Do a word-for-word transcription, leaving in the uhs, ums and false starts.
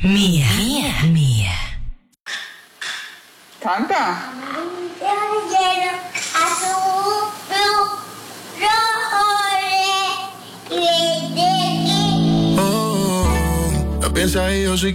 Mía, mía, mía. Canta. Oh, no piensa y yo soy